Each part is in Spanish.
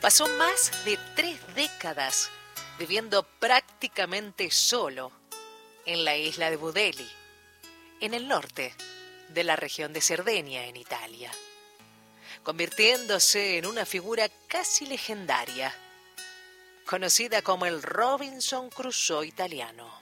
Pasó más de 3 décadas viviendo prácticamente solo en la isla de Budeli, en el norte de la región de Cerdeña, en Italia, convirtiéndose en una figura casi legendaria, conocida como el Robinson Crusoe italiano.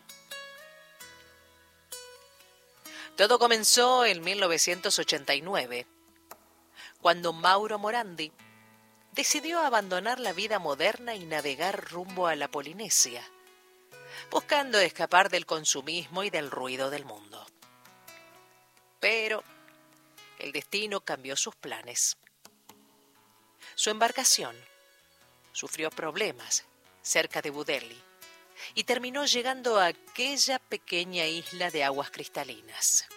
Todo comenzó en 1989, cuando Mauro Morandi decidió abandonar la vida moderna y navegar rumbo a la Polinesia, buscando escapar del consumismo y del ruido del mundo. Pero el destino cambió sus planes. Su embarcación sufrió problemas cerca de Budeli y terminó llegando a aquella pequeña isla de aguas cristalinas.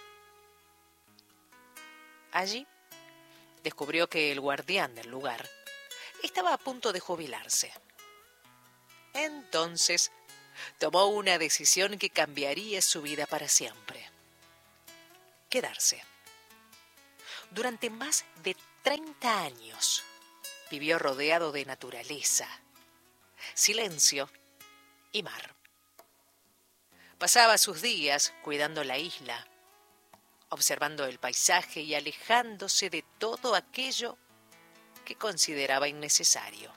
Allí descubrió que el guardián del lugar estaba a punto de jubilarse. Entonces tomó una decisión que cambiaría su vida para siempre: quedarse. Durante más de 30 años vivió rodeado de naturaleza, silencio y mar. Pasaba sus días cuidando la isla, observando el paisaje y alejándose de todo aquello que consideraba innecesario.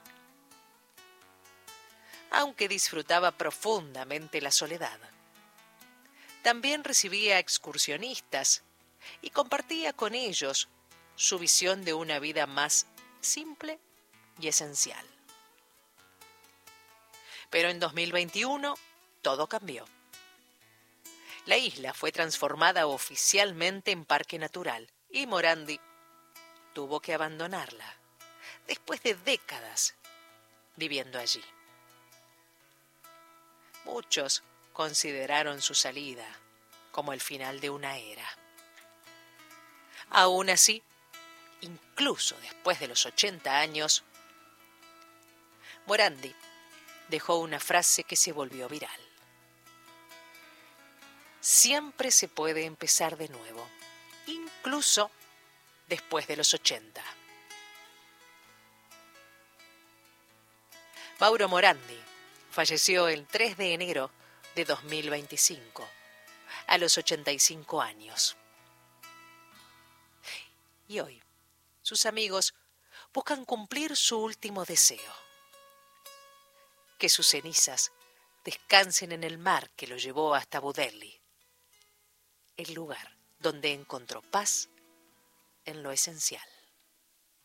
Aunque disfrutaba profundamente la soledad, también recibía excursionistas y compartía con ellos su visión de una vida más simple y esencial. Pero en 2021 todo cambió. La isla fue transformada oficialmente en parque natural y Morandi tuvo que abandonarla después de décadas viviendo allí. Muchos consideraron su salida como el final de una era. Aún así, incluso después de los 80 años, Morandi dejó una frase que se volvió viral: siempre se puede empezar de nuevo, incluso después de los 80. Mauro Morandi falleció el 3 de enero de 2025, a los 85 años. Y hoy, sus amigos buscan cumplir su último deseo: que sus cenizas descansen en el mar que lo llevó hasta Budeli, el lugar donde encontró paz en lo esencial.